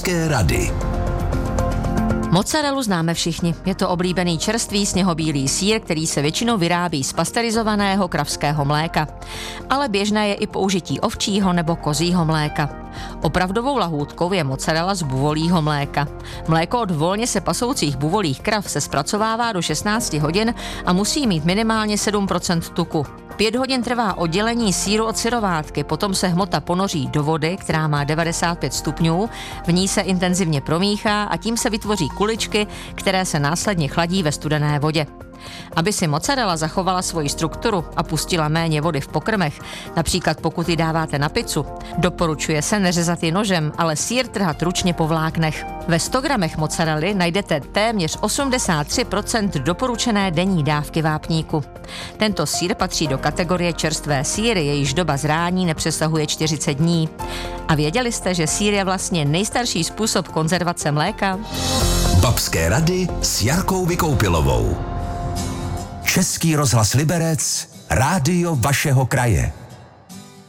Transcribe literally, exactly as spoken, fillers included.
Babské rady. Mozzarellu známe všichni. Je to oblíbený čerstvý sněhobílý sýr, který se většinou vyrábí z pasterizovaného kravského mléka. Ale běžné je i použití ovčího nebo kozího mléka. Opravdovou lahůdkou je mozzarella z buvolího mléka. Mléko od volně se pasoucích buvolích krav se zpracovává do šestnáct hodin a musí mít minimálně sedm procent tuku. Pět hodin trvá oddělení sýru od syrovátky, potom se hmota ponoří do vody, která má devadesát pět stupňů, v ní se intenzivně promíchá a tím se vytvoří kuličky, které se následně chladí ve studené vodě. Aby si mozzarella zachovala svoji strukturu a pustila méně vody v pokrmech, například pokud ji dáváte na pizzu, doporučuje se neřezat ji nožem, ale sýr trhat ručně po vláknech. Ve sto gramech mozzarelly najdete téměř osmdesát tři procent doporučené denní dávky vápníku. Tento sýr patří do kategorie čerstvé sýry, jejíž doba zrání nepřesahuje čtyřicet dní. A věděli jste, že sýr je vlastně nejstarší způsob konzervace mléka? Babské rady s Jarkou Vykoupilovou. Český rozhlas Liberec, rádio vašeho kraje.